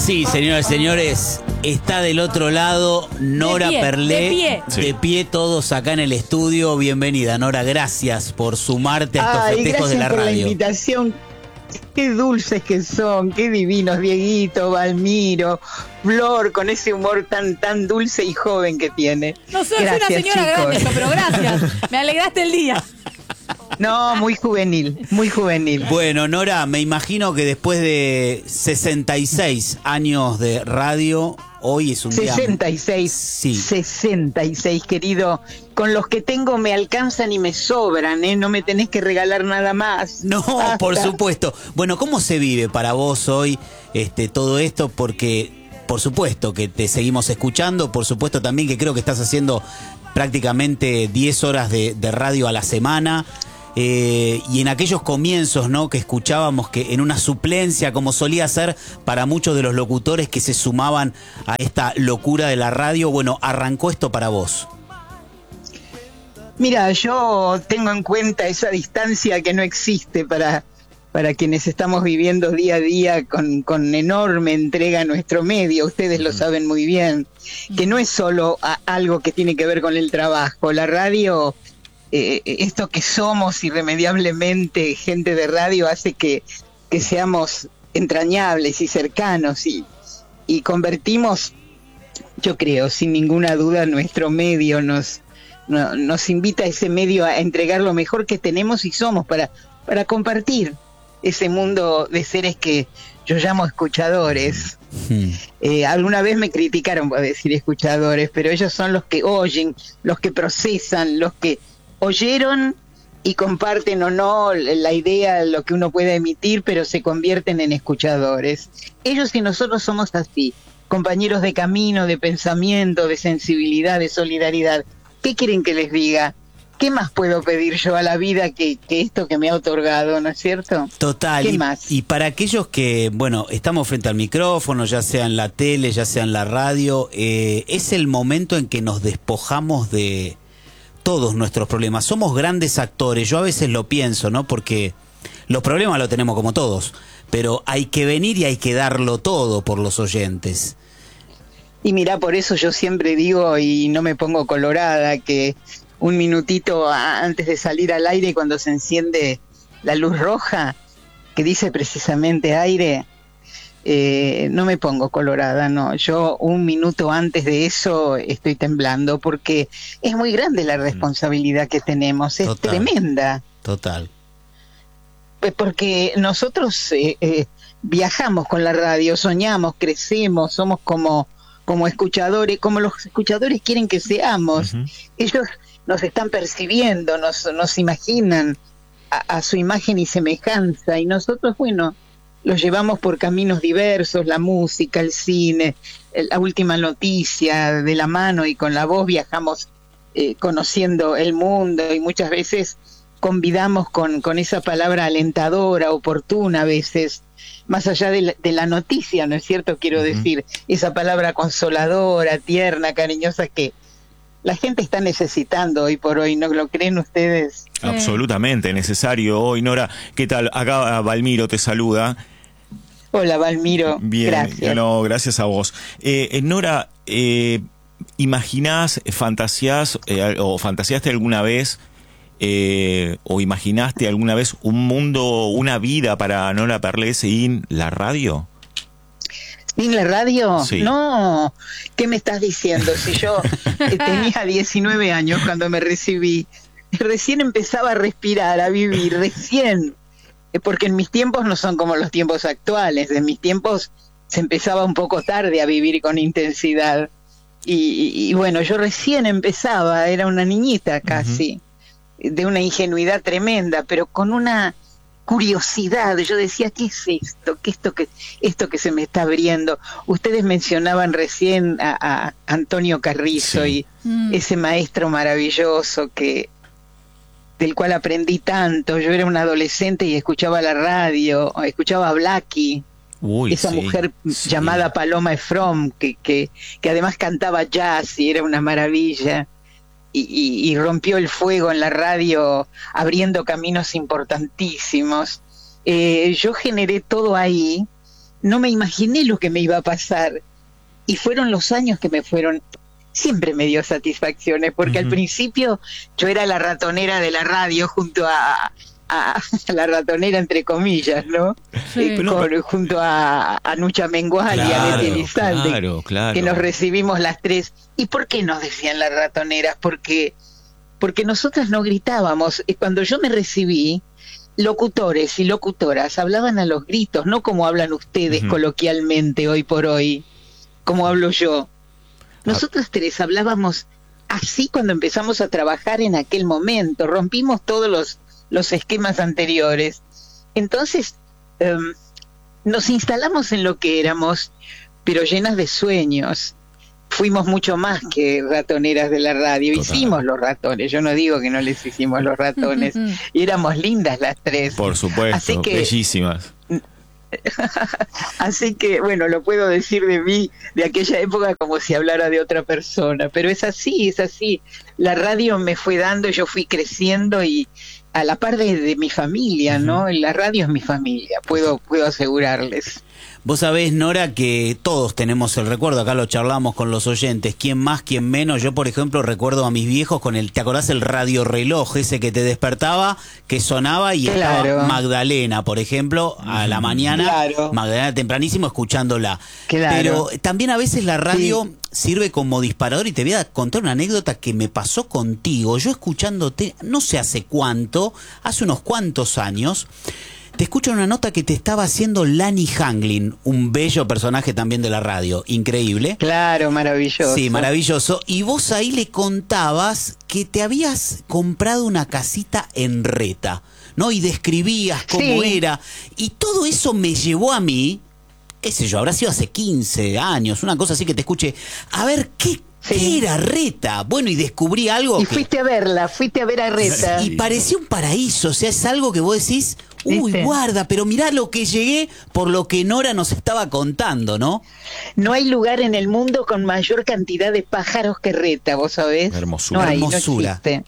Sí, señoras y señores, está del otro lado Nora Perlé. De pie todos acá en el estudio. Bienvenida, Nora, gracias por sumarte a estos festejos de la radio. Gracias por la invitación. Qué dulces que son, qué divinos, Dieguito, Valmiro, Flor, con ese humor tan dulce y joven que tiene. No soy una señora chicos. grande yo, pero gracias. Me alegraste el día. No, muy juvenil, muy juvenil. Bueno, Nora, me imagino que después de 66 años de radio, hoy es un 66, Sí. 66, querido. Con los que tengo me alcanzan y me sobran, ¿eh? No me tenés que regalar nada más. No, Basta. por supuesto. Bueno, ¿cómo se vive para vos hoy todo esto? Porque, por supuesto, que te seguimos escuchando, por supuesto también que creo que estás haciendo prácticamente 10 horas de radio a la semana. Y en aquellos comienzos, ¿no?, que escuchábamos que en una suplencia, como solía ser para muchos de los locutores que se sumaban a esta locura de la radio, bueno, arrancó esto para vos. Mira, yo tengo en cuenta esa distancia que no existe para quienes estamos viviendo día a día con enorme entrega a nuestro medio. Ustedes lo saben muy bien, que no es solo algo que tiene que ver con el trabajo. La radio, esto que somos irremediablemente gente de radio, hace que seamos entrañables y cercanos y convertimos, yo creo, sin ninguna duda, nuestro medio nos invita a ese medio a entregar lo mejor que tenemos y somos para compartir ese mundo de seres que yo llamo escuchadores. Alguna vez me criticaron por decir escuchadores, pero ellos son los que oyen, los que procesan, los que oyeron y comparten o no la idea, lo que uno pueda emitir, pero se convierten en escuchadores. Ellos y nosotros somos así, compañeros de camino, de pensamiento, de sensibilidad, de solidaridad. ¿Qué quieren que les diga? ¿Qué más puedo pedir yo a la vida que esto que me ha otorgado, ¿no es cierto? Total. ¿Qué más? Y para aquellos que, bueno, estamos frente al micrófono, ya sea en la tele, ya sea en la radio, es el momento en que nos despojamos de todos nuestros problemas. Somos grandes actores, yo a veces lo pienso, ¿no? Porque los problemas los tenemos como todos, pero hay que venir y hay que darlo todo por los oyentes. Y mirá, por eso yo siempre digo, y no me pongo colorada, que un minutito antes de salir al aire, cuando se enciende la luz roja, que dice precisamente aire, no me pongo colorada, no. Yo un minuto antes de eso estoy temblando, porque es muy grande la responsabilidad que tenemos, es tremenda. Total. Pues porque nosotros viajamos con la radio, soñamos, crecemos, somos como escuchadores, como los escuchadores quieren que seamos. Ellos nos están percibiendo, nos imaginan a su imagen y semejanza, y nosotros, bueno, los llevamos por caminos diversos, la música, el cine, la última noticia de la mano, y con la voz viajamos conociendo el mundo, y muchas veces convidamos con esa palabra alentadora, oportuna a veces, más allá de la noticia, ¿no es cierto? Quiero decir, esa palabra consoladora, tierna, cariñosa, que la gente está necesitando hoy por hoy, ¿no lo creen ustedes? Absolutamente necesario hoy. Nora, ¿qué tal? Acá Valmiro te saluda. Hola, Valmiro. Bien, gracias. No, gracias a vos. Nora, ¿imaginás, fantaseás o fantaseaste alguna vez o imaginaste alguna vez un mundo, una vida para Nora Perlé sin la radio? ¿Sin la radio? Sí. No, ¿qué me estás diciendo? Si yo tenía 19 años cuando me recibí, recién empezaba a respirar, a vivir, recién, porque en mis tiempos no son como los tiempos actuales, en mis tiempos se empezaba un poco tarde a vivir con intensidad, y bueno, yo recién empezaba, era una niñita casi, de una ingenuidad tremenda, pero con una curiosidad. Yo decía, ¿qué es esto? ¿Qué esto que se me está abriendo? Ustedes mencionaban recién a Antonio Carrizo, y ese maestro maravilloso del cual aprendí tanto. Yo era un adolescente y escuchaba la radio, escuchaba a Blackie, esa mujer llamada Paloma Efrom, que además cantaba jazz y era una maravilla. Y rompió el fuego en la radio, abriendo caminos importantísimos. Yo generé todo ahí, no me imaginé lo que me iba a pasar. Y fueron los años que siempre me dio satisfacciones, porque al principio yo era la ratonera de la radio junto a la ratonera entre comillas, ¿no? Sí. Junto a Nucha Mengual y a Leti Elizalde, claro. que nos recibimos las tres. ¿Y por qué nos decían las ratoneras? Porque nosotras no gritábamos. Cuando yo me recibí, locutores y locutoras hablaban a los gritos, no como hablan ustedes coloquialmente hoy por hoy, como hablo yo. Nosotras tres hablábamos así cuando empezamos a trabajar en aquel momento, rompimos todos los esquemas anteriores. Entonces nos instalamos en lo que éramos, pero llenas de sueños. Fuimos mucho más que ratoneras de la radio. Total. Hicimos los ratones, yo no digo que no les hicimos los ratones, y éramos lindas las tres. Por supuesto, Así que, bellísimas. así que, bueno, lo puedo decir de mí, de aquella época, como si hablara de otra persona, pero es así, es así. La radio me fue dando, yo fui creciendo y a la par de mi familia, ¿no? La radio es mi familia, puedo asegurarles. Vos sabés, Nora, que todos tenemos el recuerdo, acá lo charlamos con los oyentes, quién más, quién menos. Yo, por ejemplo, recuerdo a mis viejos con ¿te acordás el radio reloj ese que te despertaba, que sonaba y estaba Magdalena, por ejemplo, a la mañana, Magdalena tempranísimo escuchándola. Pero también a veces la radio sirve como disparador, y te voy a contar una anécdota que me pasó contigo. Yo escuchándote, no sé hace cuánto, hace unos cuantos años, te escucho en una nota que te estaba haciendo Lani Hanglin, un bello personaje también de la radio, increíble. Claro, maravilloso. Sí, maravilloso. Y vos ahí le contabas que te habías comprado una casita en Reta, ¿no? Y describías cómo era. Y todo eso me llevó a mí, qué sé yo, habrá sido hace 15 años, una cosa así, que te escuché, a ver qué era Reta. Bueno, y descubrí algo. Y fuiste a verla, fuiste a ver a Reta. Y parecía un paraíso, o sea, es algo que vos decís, uy, guarda, pero mirá lo que llegué por lo que Nora nos estaba contando, ¿no? No hay lugar en el mundo con mayor cantidad de pájaros que Reta, ¿vos sabés? Hermosura. No hay, Hermosura. no existe.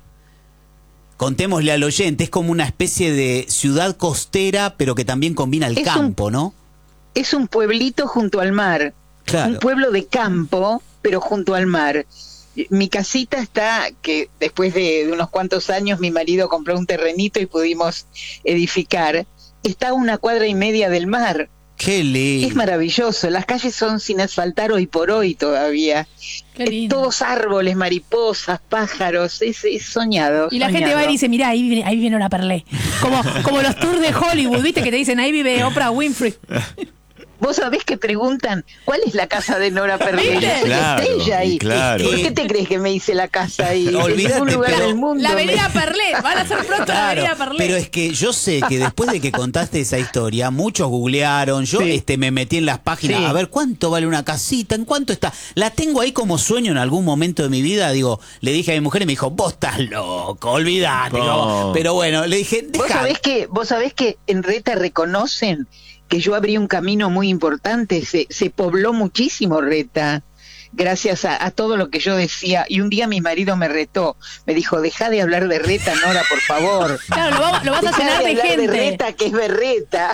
Contémosle al oyente, es como una especie de ciudad costera, pero que también combina el campo, ¿no? Es un pueblito junto al mar. Claro. Un pueblo de campo, pero junto al mar. Mi casita está, que después de unos cuantos años mi marido compró un terrenito y pudimos edificar, está a 1,5 cuadras del mar. ¡Qué lindo! Es maravilloso, las calles son sin asfaltar hoy por hoy todavía. Qué lindo. Todos árboles, mariposas, pájaros, es soñado. Y la gente va y dice, mirá, ahí vive Nora Perlé. Como los tours de Hollywood, ¿viste? Que te dicen, ahí vive Oprah Winfrey. Vos sabés que preguntan, ¿cuál es la casa de Nora Perlé? ¿Viste? Claro, Ella ahí. claro. ¿Por qué te crees que me hice la casa ahí? Olvídate, En ningún lugar pero- del mundo. La avenida Perlé, van a ser pronto la Claro, avenida Perlé. pero es que yo sé que después de que contaste esa historia, muchos googlearon, yo me metí en las páginas, a ver cuánto vale una casita, en cuánto está. La tengo ahí como sueño en algún momento de mi vida, digo, le dije a mi mujer y me dijo, vos estás loco, olvídate. No. Pero bueno, le dije, ¿Vos sabés que en Reta reconocen que yo abrí un camino muy importante? Se pobló muchísimo Reta, gracias a todo lo que yo decía. Y un día mi marido me retó, me dijo, dejá de hablar de Reta, Nora, por favor. Claro, lo vas a Dejá llenar de hablar gente. de Reta, que es berreta.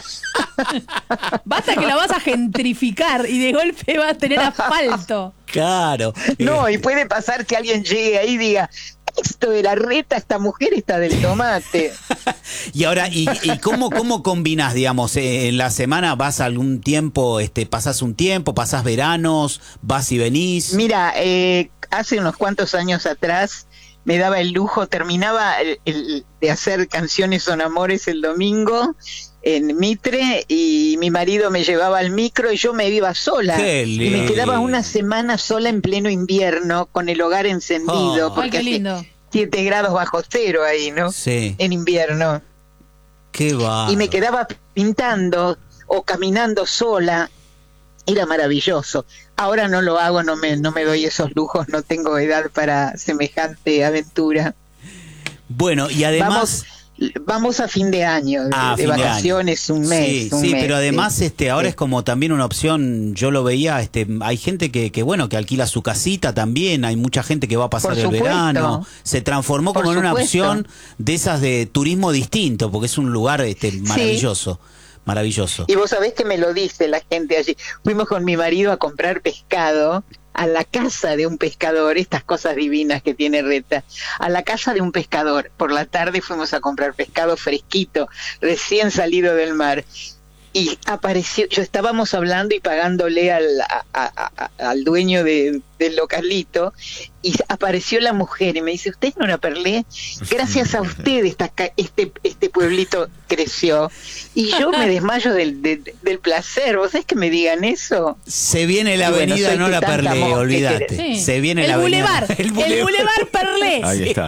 Basta que la vas a gentrificar y de golpe vas a tener asfalto. claro. No, y puede pasar que alguien llegue ahí y diga, esto de la Reta, esta mujer está del tomate. Y ahora, ¿y cómo combinás, digamos, en la semana? ¿Vas algún tiempo, pasás un tiempo, pasás veranos, vas y venís? Mira, hace unos cuantos años atrás me daba el lujo, terminaba de hacer Canciones son Amores el domingo en Mitre, y mi marido me llevaba al micro y yo me iba sola. Qué Y me lindo. quedaba una semana sola en pleno invierno con el hogar encendido, Oh. Ay, porque qué hace lindo. 7 grados bajo cero ahí, ¿no? Sí. En invierno. Qué va. Y me quedaba pintando o caminando sola. Era maravilloso. Ahora no lo hago, no me doy esos lujos, no tengo edad para semejante aventura. Bueno, y además... Vamos a fin de año, de fin de vacaciones, año. un mes. Sí, mes, pero además sí. ahora Sí. es como también una opción, yo lo veía, hay gente que bueno, que alquila su casita también, hay mucha gente que va a pasar Por el supuesto. verano, se transformó Por como en una supuesto. opción de esas de turismo distinto, porque es un lugar maravilloso. Maravilloso. Y vos sabés que me lo dice la gente allí. Fuimos con mi marido a comprar pescado a la casa de un pescador, estas cosas divinas que tiene Reta, a la casa de un pescador. Por la tarde fuimos a comprar pescado fresquito, recién salido del mar. Y apareció, estábamos hablando y pagándole al dueño del localito, y apareció la mujer y me dice, ¿usted no era Perlé? Gracias a usted este pueblito creció. Y yo me desmayo del placer. ¿Vos sabés que me digan eso? Se viene la avenida Nora Perlé, olvídate. Sí. Se viene el la avenida. bulevar, el bulevar Perlé. Ahí está.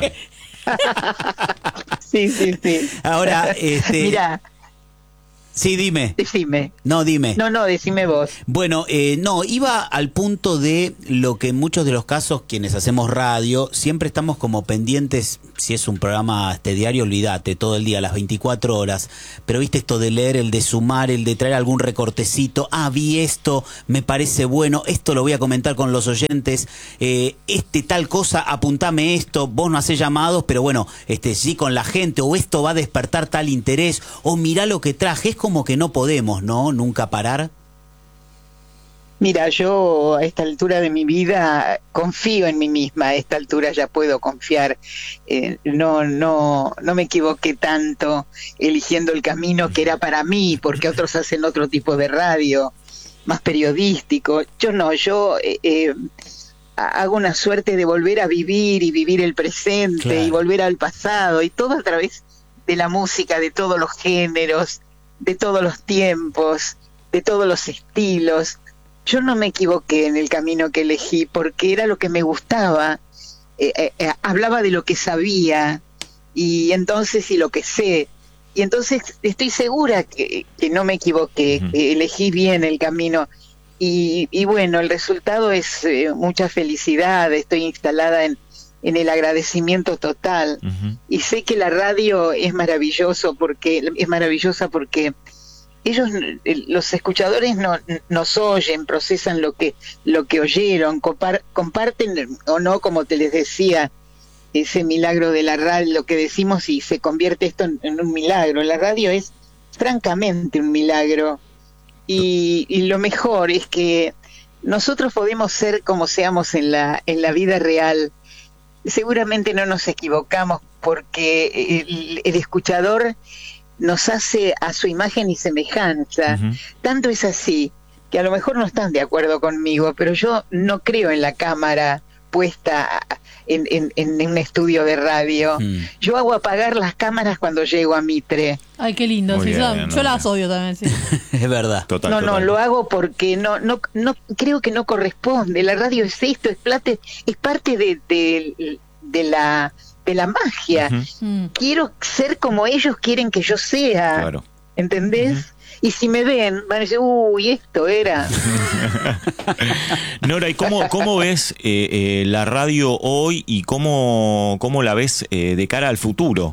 Sí, sí, sí. Ahora, Mirá. Sí, dime. Decime. No, dime. No, decime vos. Bueno, no, iba al punto de lo que en muchos de los casos, quienes hacemos radio, siempre estamos como pendientes, si es un programa diario, olvídate, todo el día, las 24 horas, pero viste esto de leer, el de sumar, el de traer algún recortecito, vi esto, me parece bueno, esto lo voy a comentar con los oyentes, tal cosa, apuntame esto, vos no hacés llamados, pero bueno, sí con la gente, o esto va a despertar tal interés, o mirá lo que traje, es como que no podemos, ¿no? Nunca parar. Mira, yo a esta altura de mi vida confío en mí misma, a esta altura ya puedo confiar, no me equivoqué tanto eligiendo el camino que era para mí, porque otros hacen otro tipo de radio, más periodístico. Yo no, hago una suerte de volver a vivir y vivir el presente, claro, y volver al pasado, y todo a través de la música, de todos los géneros, de todos los tiempos, de todos los estilos. Yo no me equivoqué en el camino que elegí porque era lo que me gustaba, hablaba de lo que sabía y lo que sé, y entonces estoy segura que no me equivoqué, que elegí bien el camino, y bueno, el resultado es mucha felicidad. Estoy instalada en el agradecimiento total, y sé que la radio es maravillosa porque ellos, los escuchadores, nos oyen, procesan lo que oyeron, comparten o no, como te les decía, ese milagro de la radio, lo que decimos, y se convierte esto en un milagro. La radio es francamente un milagro, y lo mejor es que nosotros podemos ser como seamos en la vida real. Seguramente no nos equivocamos porque el escuchador nos hace a su imagen y semejanza. Tanto es así que a lo mejor no están de acuerdo conmigo, pero yo no creo en la cámara puesta en un estudio de radio. Yo hago apagar las cámaras cuando llego a Mitre. Ay, qué lindo. Sí, yo las odio también, sí. Es verdad. Total. Lo hago porque no creo que no corresponde. La radio es esto, es parte de la magia. Quiero ser como ellos quieren que yo sea. Claro. ¿Entendés? Y si me ven, van a decir, uy, esto era. Nora, ¿y cómo ves la radio hoy y cómo la ves de cara al futuro?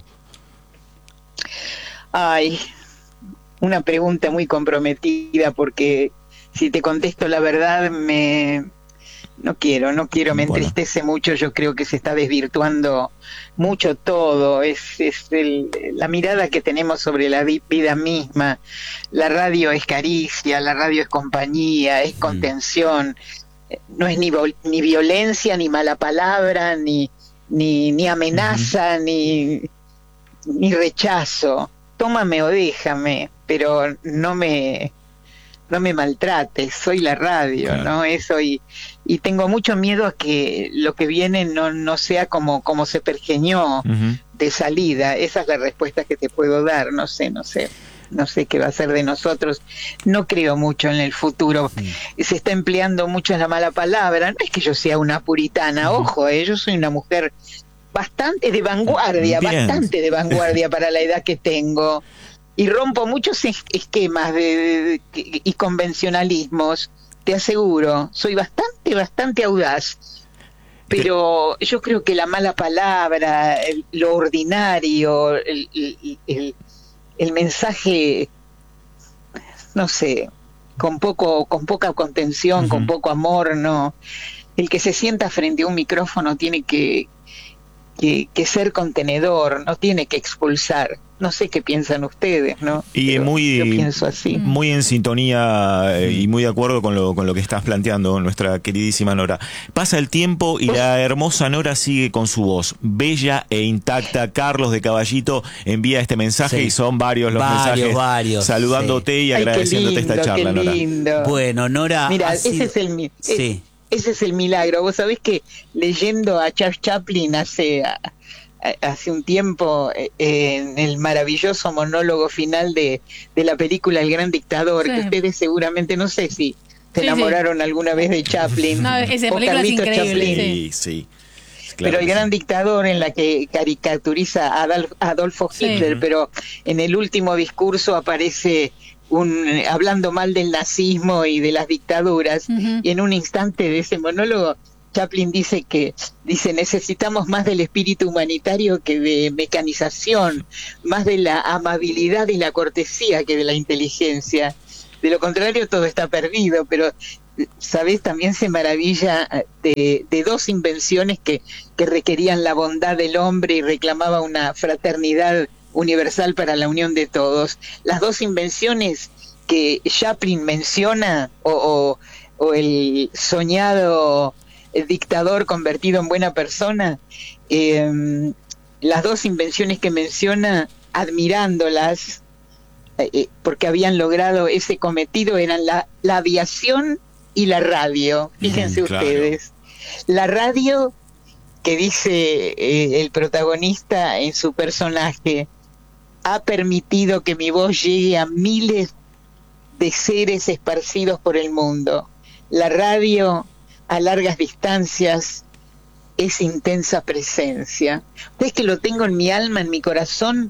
Ay, una pregunta muy comprometida, porque si te contesto la verdad no quiero, me entristece mucho. Yo creo que se está desvirtuando mucho todo. Es la mirada que tenemos sobre la vida misma. La radio es caricia, la radio es compañía, es contención. No es ni violencia, ni mala palabra, ni amenaza, ni rechazo. Tómame o déjame, pero no me maltrates. Soy la radio, claro, ¿no? Eso, y tengo mucho miedo a que lo que viene no sea como se pergeñó de salida. Esa es la respuesta que te puedo dar. No sé qué va a ser de nosotros. No creo mucho en el futuro. Se está empleando mucho la mala palabra. No es que yo sea una puritana, ojo, yo soy una mujer bastante de vanguardia, para la edad que tengo. Y rompo muchos esquemas y convencionalismos, te aseguro. Soy bastante audaz. Pero yo creo que la mala palabra, lo ordinario, el mensaje, no sé, con poca contención, con poco amor, no. El que se sienta frente a un micrófono tiene que que ser contenedor, no tiene que expulsar. No sé qué piensan ustedes, ¿no? Y Pero muy, yo pienso así. muy en sintonía y muy de acuerdo con lo que estás planteando, nuestra queridísima Nora. Pasa el tiempo y la hermosa Nora sigue con su voz, bella e intacta. Carlos de Caballito envía este mensaje, Sí. y son varios los mensajes, varios, saludándote y Ay, agradeciéndote esta charla, qué Nora. lindo. Bueno, Nora. Mira, ha ese sido- es el Sí. ese es el milagro. Vos sabés que leyendo a Charles Chaplin hace un tiempo, en el maravilloso monólogo final de la película El Gran Dictador, Sí. que ustedes seguramente, no sé si se Sí, enamoraron alguna vez de Chaplin. No, esa o película es Carlitos increíble, Chaplin. Sí. Pero Claro El que Gran sí. Dictador, en la que caricaturiza a Adolfo Sí. Hitler, pero en el último discurso aparece hablando mal del nazismo y de las dictaduras, Ujú. y en un instante de ese monólogo Chaplin dice necesitamos más del espíritu humanitario que de mecanización, más de la amabilidad y la cortesía que de la inteligencia. De lo contrario todo está perdido, pero sabes, también se maravilla de dos invenciones que requerían la bondad del hombre y reclamaba una fraternidad universal para la unión de todos. Las dos invenciones que Chaplin menciona, o el soñado dictador convertido en buena persona, las dos invenciones que menciona, admirándolas, porque habían logrado ese cometido, eran la aviación y la radio. Fíjense claro. ustedes. La radio, que dice el protagonista en su personaje, ha permitido que mi voz llegue a miles de seres esparcidos por el mundo. La radio, a largas distancias, es intensa presencia. Ustedes, que lo tengo en mi alma, en mi corazón,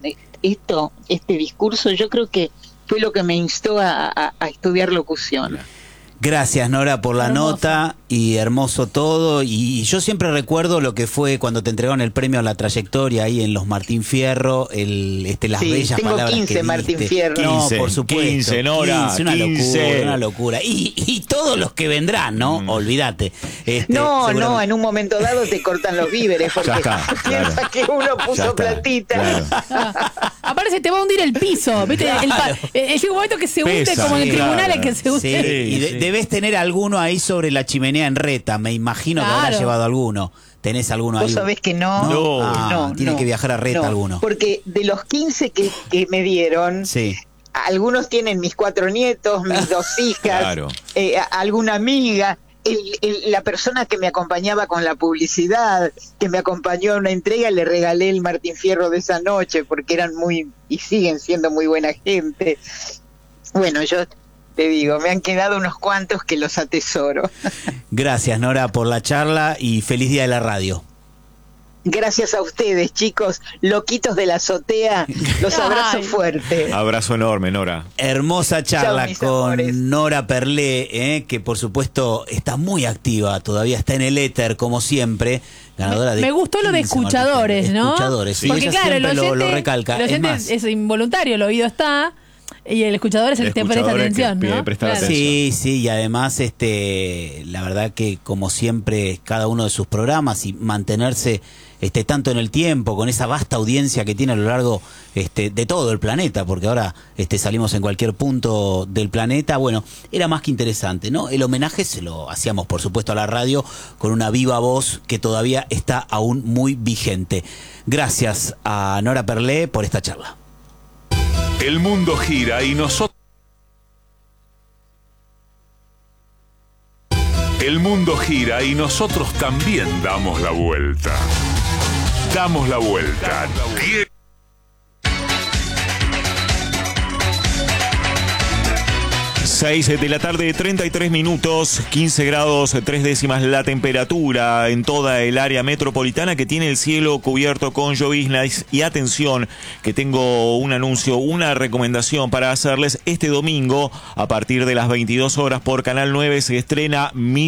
este discurso, yo creo que fue lo que me instó a estudiar locución. Gracias, Nora, por la Hermoso. nota, y hermoso todo. Y yo siempre recuerdo lo que fue cuando te entregaron el premio a la trayectoria ahí en los Martín Fierro, las Sí, bellas tengo palabras 15 que Martín diste. Fierro. No, 15, por supuesto. 15, Nora, 15, una 15. locura, una locura. Y todos los que vendrán, ¿no? Olvídate. No, seguramente- en un momento dado te cortan los víveres porque Ya está, piensa claro. que uno Ya puso está, platita. claro. Aparte se te va a hundir el piso, ¿viste? Llega un momento que se hunde Pesa, como en el sí, tribunal, claro. que se hunde. Sí, y sí. debes tener alguno ahí sobre la chimenea en Reta. Me imagino que habrás Claro. llevado alguno. ¿Tenés alguno ahí? Vos sabés que no. No. Ah, tiene que viajar a Reta no, alguno. Porque de los 15 que me dieron, Sí. algunos tienen mis 4 nietos, mis 2 hijas, Claro. alguna amiga. La persona que me acompañaba con la publicidad, que me acompañó a una entrega, le regalé el Martín Fierro de esa noche, porque eran y siguen siendo muy buena gente. Bueno, yo te digo, me han quedado unos cuantos que los atesoro. Gracias, Nora, por la charla y feliz día de la radio. Gracias a ustedes, chicos, loquitos de la azotea, los abrazo Ay. fuerte. Abrazo enorme, Nora. Hermosa charla Chao, mis con amores. Nora Perlé, que por supuesto está muy activa, todavía está en el éter, como siempre, ganadora de... Me gustó lo de 15 escuchadores, Martín. ¿no? Escuchadores, sí. Porque Ella claro, el siempre oyente, lo recalca. el oyente Es más, es involuntario, el oído está, y el escuchador es el que te presta escuchador es que atención, pide ¿no? prestar Claro. atención. sí, y además la verdad que como siempre cada uno de sus programas y mantenerse tanto en el tiempo, con esa vasta audiencia que tiene a lo largo de todo el planeta, porque ahora salimos en cualquier punto del planeta, bueno, era más que interesante, ¿no? El homenaje se lo hacíamos por supuesto a la radio con una viva voz que todavía está aún muy vigente. Gracias a Nora Perlé por esta charla. El mundo gira y nosotros... El mundo gira y nosotros también damos la vuelta. Damos la vuelta. 6 de la tarde, 33 minutos, 15 grados 3 décimas la temperatura en toda el área metropolitana, que tiene el cielo cubierto con lloviznas. Y atención, que tengo un anuncio, una recomendación para hacerles. Este domingo, a partir de las 22 horas por Canal 9, se estrena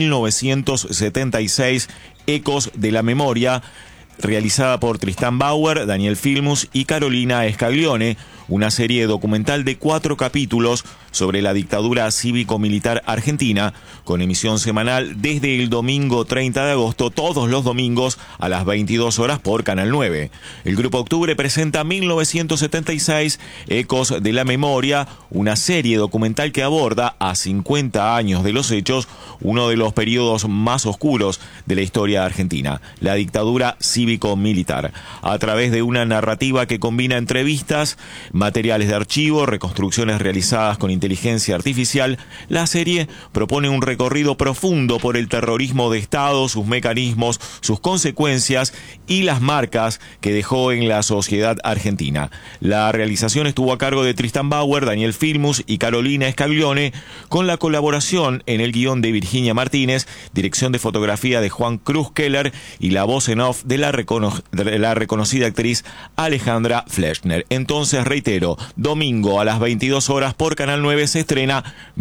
1976, Ecos de la Memoria, realizada por Tristán Bauer, Daniel Filmus y Carolina Scaglione, una serie documental de 4 capítulos sobre la dictadura cívico-militar argentina, con emisión semanal desde el domingo 30 de agosto, todos los domingos a las 22 horas por Canal 9. El Grupo Octubre presenta 1976, Ecos de la Memoria, una serie documental que aborda, a 50 años de los hechos, uno de los periodos más oscuros de la historia argentina, la dictadura cívico-militar, a través de una narrativa que combina entrevistas, materiales de archivo, reconstrucciones realizadas con inteligencia artificial. La serie propone un recorrido profundo por el terrorismo de Estado, sus mecanismos, sus consecuencias y las marcas que dejó en la sociedad argentina. La realización estuvo a cargo de Tristan Bauer, Daniel Filmus y Carolina Scaglione, con la colaboración en el guión de Virginia Martínez, dirección de fotografía de Juan Cruz Keller y la voz en off de la reconocida actriz Alejandra Fleschner. Entonces, reitero, domingo a las 22 horas por Canal 9 se estrena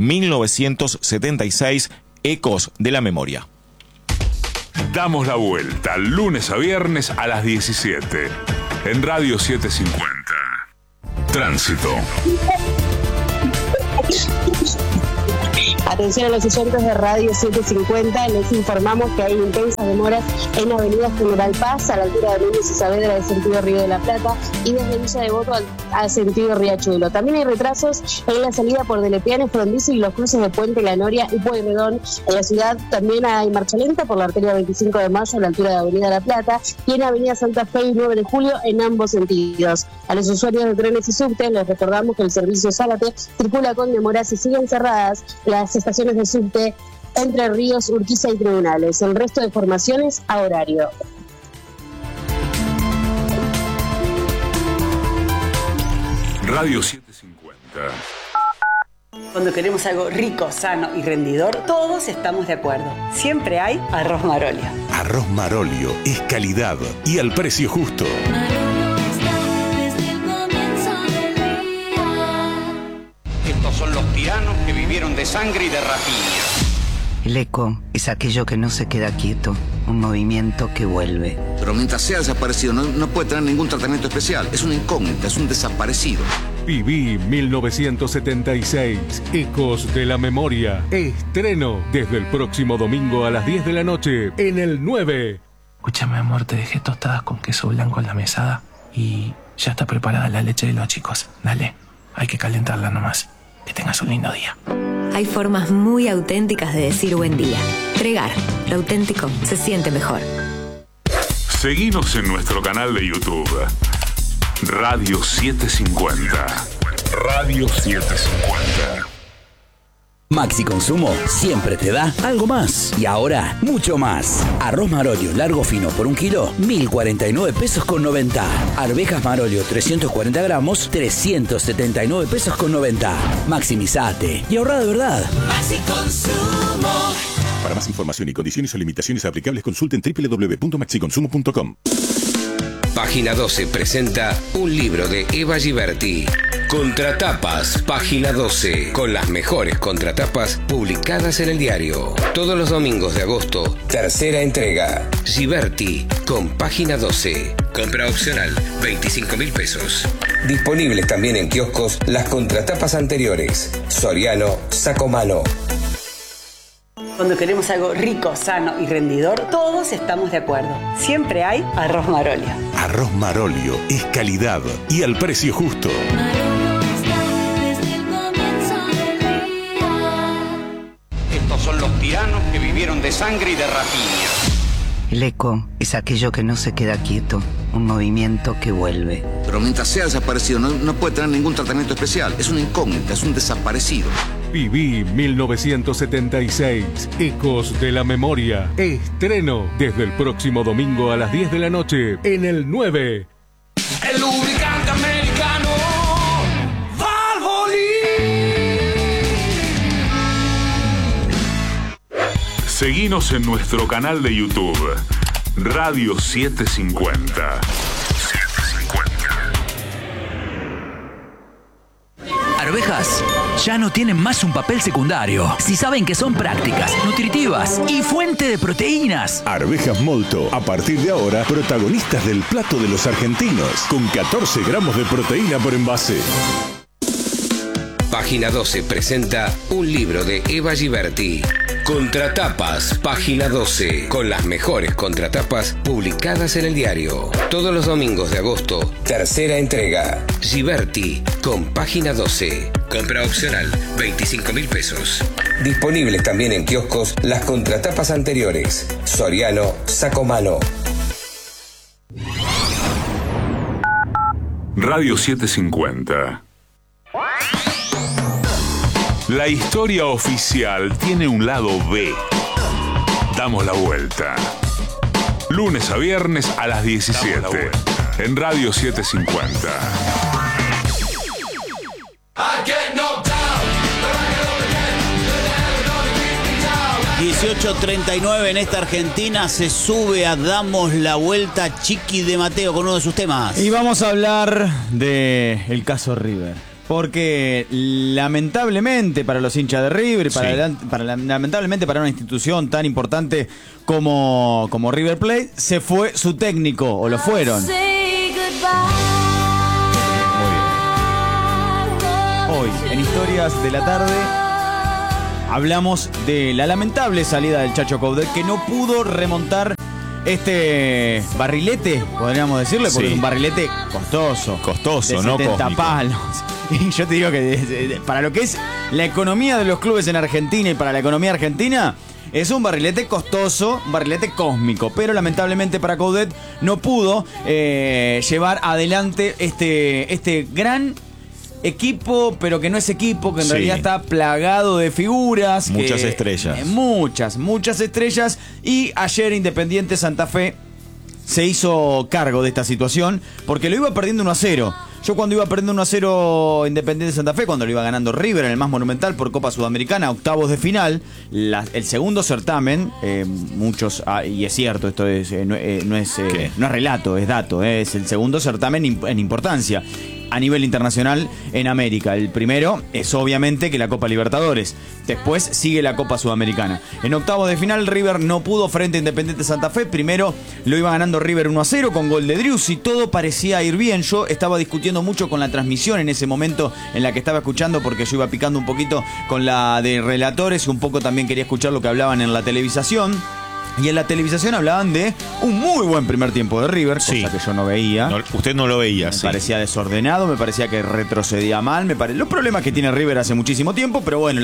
1976, Ecos de la Memoria. Damos la vuelta lunes a viernes a las 17 en Radio 750. Tránsito. Atención a los oyentes de Radio 750, les informamos que hay intensas demoras en la avenida General Paz, a la altura de Núñez y Saavedra del sentido Río de la Plata, y desde Villa Devoto al sentido Riachuelo. También hay retrasos en la salida por Delepiane, Frondizi y los cruces de Puente La Noria y Pueyrredón. En la ciudad también hay marcha lenta por la arteria 25 de Mayo a la altura de Avenida La Plata y en Avenida Santa Fe y 9 de Julio en ambos sentidos. A los usuarios de trenes y subtes les recordamos que el servicio Zárate circula con demoras y siguen cerradas las estaciones de subte Entre Ríos, Urquiza y Tribunales. El resto de formaciones a horario. Radio 750. Cuando queremos algo rico, sano y rendidor, todos estamos de acuerdo. Siempre hay Arroz Marolio. Arroz Marolio es calidad y al precio justo. Estos son los tiranos que vivieron de sangre y de rapiña. El eco es aquello que no se queda quieto, un movimiento que vuelve. Pero mientras sea desaparecido no puede tener ningún tratamiento especial. Es una incógnita, es un desaparecido. Viví 1976, Ecos de la Memoria. Estreno desde el próximo domingo a las 10 de la noche en el 9. Escúchame, amor, te dejé tostadas con queso blanco en la mesada y ya está preparada la leche de los chicos. Dale, hay que calentarla nomás. Que tengas un lindo día. Hay formas muy auténticas de decir buen día. Tregar, lo auténtico se siente mejor. Seguinos en nuestro canal de YouTube. Radio 750. Radio 750. Maxi Consumo siempre te da algo más. Y ahora, mucho más. Arroz Marolio largo fino por 1 kilo, 1.049 pesos con 90. Arvejas Marolio 340 gramos, 379 pesos con 90. Maximizate y ahorra de verdad. Maxi Consumo. Para más información y condiciones o limitaciones aplicables, consulten www.maxiconsumo.com. Página 12 presenta un libro de Eva Giberti. Contratapas, Página 12, con las mejores contratapas publicadas en el diario. Todos los domingos de agosto, tercera entrega. Giberti, con Página 12. Compra opcional, 25.000 pesos. Disponibles también en kioscos las contratapas anteriores. Soriano, Sacomano. Cuando queremos algo rico, sano y rendidor, todos estamos de acuerdo. Siempre hay Arroz Marolio. Arroz Marolio es calidad y al precio justo. Estos son los tiranos que vivieron de sangre y de rapiña. El eco es aquello que no se queda quieto, un movimiento que vuelve. Pero mientras sea desaparecido no puede tener ningún tratamiento especial. Es una incógnita, es un desaparecido. Viví 1976, Ecos de la Memoria. Estreno desde el próximo domingo a las 10 de la noche en el 9. El lubricante americano Valvoline. Seguinos en nuestro canal de YouTube. Radio 750. Arvejas ya no tienen más un papel secundario. Si saben que son prácticas, nutritivas y fuente de proteínas. Arvejas Molto, a partir de ahora, protagonistas del plato de los argentinos, con 14 gramos de proteína por envase. Página 12 presenta un libro de Eva Giberti. Contratapas, Página 12, con las mejores contratapas publicadas en el diario. Todos los domingos de agosto, tercera entrega. Giberti, con Página 12. Compra opcional, 25.000 pesos. Disponibles también en kioscos las contratapas anteriores. Soriano, Sacomano. Radio 750. La historia oficial tiene un lado B. Damos la vuelta. Lunes a viernes a las 17. En Radio 750. 18:39 en esta Argentina. Se sube a Damos la Vuelta Chiqui de Mateo con uno de sus temas. Y vamos a hablar del caso River. Porque lamentablemente para los hinchas de River, lamentablemente para una institución tan importante como River Plate, se fue su técnico, o lo fueron. Muy bien. Hoy, en Historias de la Tarde, hablamos de la lamentable salida del Chacho Coudet, que no pudo remontar este barrilete, podríamos decirle, porque es un barrilete costoso. Costoso, de no 70 cósmico. palos. Y yo te digo que para lo que es la economía de los clubes en Argentina y para la economía argentina, es un barrilete costoso, un barrilete cósmico. Pero lamentablemente para Coudet no pudo llevar adelante este gran equipo, pero que no es equipo, que en realidad está plagado de figuras. Muchas estrellas. Muchas estrellas. Y ayer Independiente Santa Fe se hizo cargo de esta situación porque lo iba perdiendo 1-0. Yo cuando iba perdiendo 1-0 Independiente Santa Fe, cuando lo iba ganando River en el más monumental por Copa Sudamericana, octavos de final, el segundo certamen, muchos, y es cierto, esto no es relato, es dato, es el segundo certamen en importancia a nivel internacional en América. El primero es obviamente que la Copa Libertadores. Después sigue la Copa Sudamericana. En octavos de final River no pudo frente a Independiente Santa Fe. Primero lo iba ganando River 1-0 con gol de Driussi. Todo parecía ir bien. Yo estaba discutiendo mucho con la transmisión en ese momento en la que estaba escuchando, porque yo iba picando un poquito con la de relatores y un poco también quería escuchar lo que hablaban en la televisación. Y en la televisación hablaban de un muy buen primer tiempo de River, cosa que yo no veía. Usted no lo veía, Me parecía desordenado, me parecía que retrocedía mal, los problemas que tiene River hace muchísimo tiempo, pero bueno,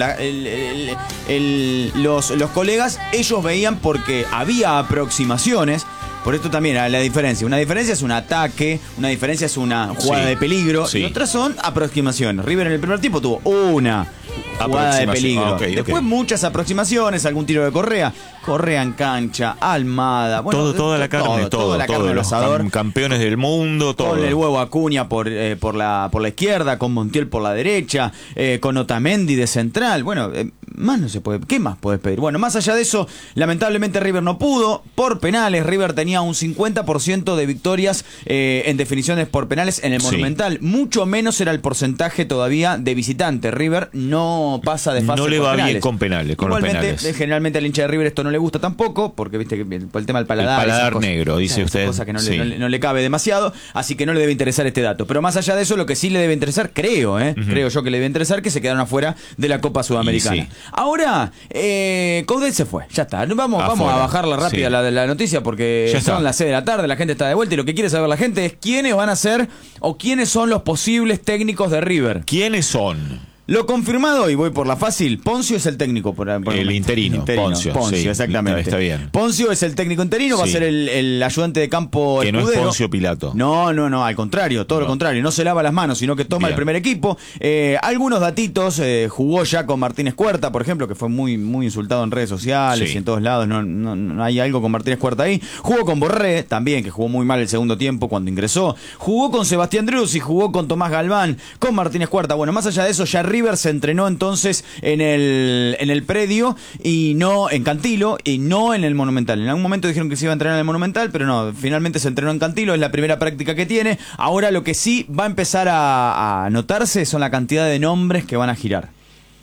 los colegas, ellos veían porque había aproximaciones. Por esto también la diferencia. Una diferencia es un ataque, una diferencia es una jugada de peligro, y otras son aproximaciones. River en el primer tiempo tuvo una jugada de peligro. Después muchas aproximaciones, algún tiro de Correa en cancha, Almada, bueno, toda la carne del asador. Campeones del mundo, todo. Con el huevo Acuña por la izquierda, con Montiel por la derecha, con Otamendi de central. Bueno, más no se puede. ¿Qué más puedes pedir? Bueno, más allá de eso, lamentablemente River no pudo. Por penales, River tenía un 50% de victorias en definiciones por penales en el Monumental. Mucho menos era el porcentaje todavía de visitante. River no pasa de fase. No le va bien con penales, con igualmente, los penales. Generalmente al hincha de River esto no le gusta tampoco, porque viste que por el tema del paladar. El paladar negro, dice usted. Cosa que no le cabe demasiado, así que no le debe interesar este dato. Pero más allá de eso, lo que sí le debe interesar, creo yo que le debe interesar, que se quedaron afuera de la Copa Sudamericana. Ahora, Coudet se fue, ya está. Vamos a bajarla rápida la noticia, porque ya son las 6 de la tarde, la gente está de vuelta y lo que quiere saber la gente es quiénes van a ser o quiénes son los posibles técnicos de River. ¿Quiénes son? Lo confirmado, y voy por la fácil, Poncio es el técnico. El interino. Poncio, exactamente. Está bien. Poncio es el técnico interino, va a ser el ayudante de campo que Escudero. No es Poncio Pilato. No, al contrario, todo lo contrario. No se lava las manos, sino que toma el primer equipo. Algunos datitos, jugó ya con Martínez Cuerta, por ejemplo, que fue muy, muy insultado en redes sociales y en todos lados. No hay algo con Martínez Cuerta ahí. Jugó con Borré, también, que jugó muy mal el segundo tiempo cuando ingresó. Jugó con Sebastián Driussi, jugó con Tomás Galván, con Martínez Cuerta. Bueno, más allá de eso, ya River se entrenó entonces en el predio y no en Cantilo y no en el Monumental. En algún momento dijeron que se iba a entrenar en el Monumental, pero no, finalmente se entrenó en Cantilo, es la primera práctica que tiene. Ahora lo que sí va a empezar a notarse son la cantidad de nombres que van a girar.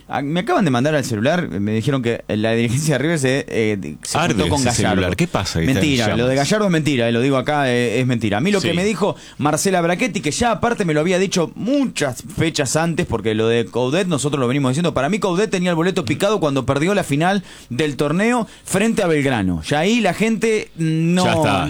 Me acaban de mandar al celular, me dijeron que la dirigencia de River se juntó con Gallardo. Celular. ¿Qué pasa? Mentira, lo de Gallardo es mentira, lo digo acá, es mentira. A mí lo que me dijo Marcela Brachetti, que ya aparte me lo había dicho muchas fechas antes, porque lo de Coudet nosotros lo venimos diciendo, para mí Coudet tenía el boleto picado cuando perdió la final del torneo frente a Belgrano. Ya ahí la gente no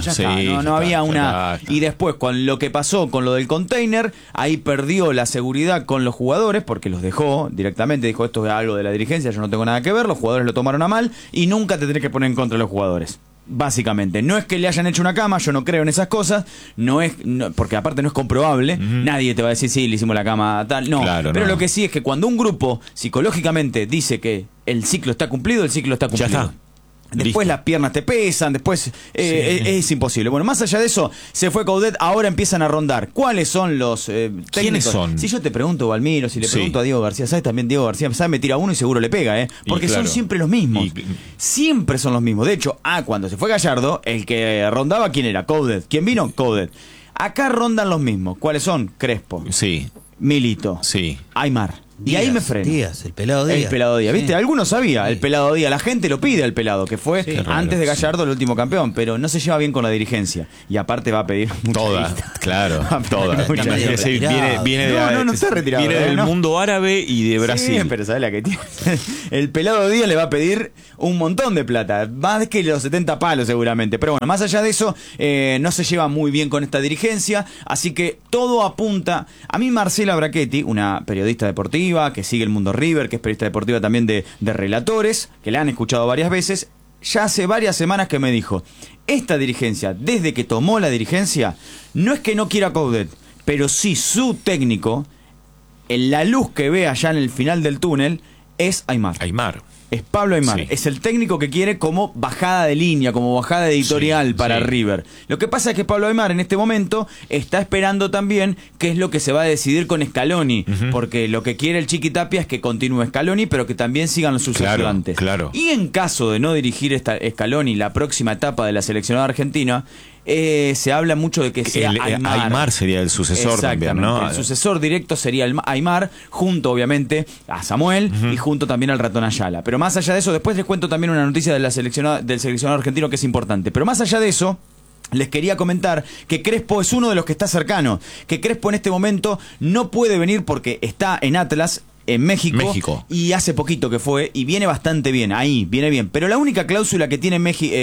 había una... Y después, con lo que pasó con lo del container, ahí perdió la seguridad con los jugadores, porque los dejó directamente, dijo, esto es algo de la dirigencia, yo no tengo nada que ver, los jugadores lo tomaron a mal y nunca te tenés que poner en contra de los jugadores. Básicamente, no es que le hayan hecho una cama, yo no creo en esas cosas, porque aparte no es comprobable, nadie te va a decir sí, le hicimos la cama tal, no, claro, pero lo que sí es que cuando un grupo psicológicamente dice que el ciclo está cumplido, el ciclo está cumplido. Ya está. Después las piernas te pesan, después es imposible. Bueno, más allá de eso, se fue Coudet, ahora empiezan a rondar. ¿Cuáles son los técnicos? ¿Quiénes son? Si yo te pregunto, Valmiro, si le pregunto a Diego García, ¿sabes? También Diego García, ¿sabes? Me tira uno y seguro le pega, porque son siempre los mismos. Siempre son los mismos. De hecho, cuando se fue Gallardo, el que rondaba, ¿quién era? Coudet. ¿Quién vino? Coudet. Acá rondan los mismos. ¿Cuáles son? Crespo. Sí. Milito. Sí. Aymar. Y ahí me freno. El Pelado Díaz. El Pelado Díaz, ¿viste? Algunos sabía, el Pelado Díaz. La gente lo pide al Pelado, que fue antes de Gallardo el último campeón, pero no se lleva bien con la dirigencia. Y aparte va a pedir toda, claro, toda. Viene del mundo árabe y de Brasil. Sí, pero ¿sabes la que tiene? El Pelado Díaz le va a pedir un montón de plata, más que los 70 palos seguramente. Pero bueno, más allá de eso, no se lleva muy bien con esta dirigencia, así que todo apunta. A mí Marcela Brachetti, una periodista deportiva, que sigue el mundo River, que es periodista deportiva también de relatores, que la han escuchado varias veces, ya hace varias semanas que me dijo, esta dirigencia, desde que tomó la dirigencia, no es que no quiera Coudet, pero sí su técnico, en la luz que ve allá en el final del túnel, es Aymar. Es Pablo Aymar, es el técnico que quiere como bajada de línea, como bajada editorial para River. Lo que pasa es que Pablo Aymar en este momento está esperando también qué es lo que se va a decidir con Scaloni, porque lo que quiere el Chiqui Tapia es que continúe Scaloni, pero que también sigan sus ayudantes. Claro. Y en caso de no dirigir Scaloni la próxima etapa de la seleccionada argentina, se habla mucho de que sea Aymar. Aymar sería el sucesor también, ¿no? El sucesor directo sería Aymar, junto obviamente a Samuel y junto también al Ratón Ayala. Pero más allá de eso, después les cuento también una noticia del seleccionado argentino que es importante. Pero más allá de eso, les quería comentar que Crespo es uno de los que está cercano. Que Crespo en este momento no puede venir porque está en Atlas, en México, y hace poquito que fue, y viene bastante bien, ahí, viene bien. Pero la única cláusula que tiene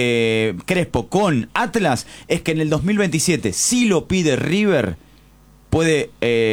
Crespo con Atlas es que en el 2027, si lo pide River, puede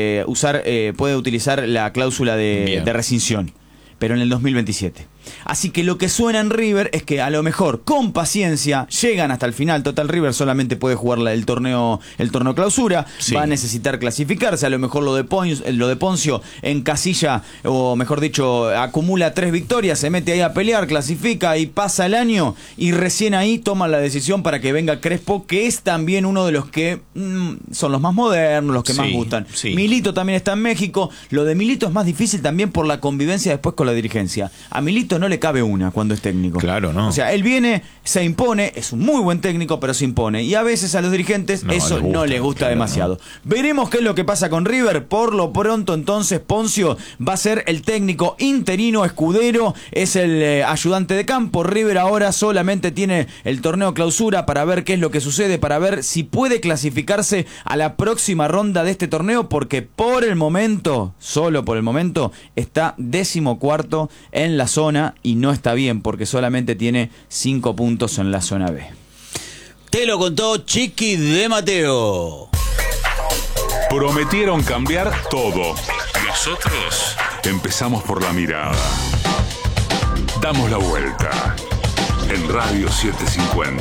utilizar la cláusula de rescisión, pero en el 2027. Así que lo que suena en River es que a lo mejor con paciencia llegan hasta el final. Total, River solamente puede jugar el torneo clausura, va a necesitar clasificarse. A lo mejor lo de Poncio en casilla, o mejor dicho, acumula 3 victorias, se mete ahí a pelear, clasifica y pasa el año, y recién ahí toma la decisión para que venga Crespo, que es también uno de los que son los más modernos, los que más gustan. Milito también está en México. Lo de Milito es más difícil también por la convivencia después con la dirigencia. A Milito no le cabe una cuando es técnico. Claro, ¿no? O sea, él viene, se impone, es un muy buen técnico, pero se impone. Y a veces a los dirigentes no les gusta demasiado. Veremos qué es lo que pasa con River. Por lo pronto, entonces, Poncio va a ser el técnico interino. Escudero es el ayudante de campo. River ahora solamente tiene el torneo clausura para ver qué es lo que sucede, para ver si puede clasificarse a la próxima ronda de este torneo, porque por el momento, solo por el momento, está 14º en la zona, y no está bien porque solamente tiene 5 puntos en la zona B. Te lo contó Chiqui de Mateo. Prometieron cambiar todo. Nosotros empezamos por la mirada. Damos la vuelta en Radio 750.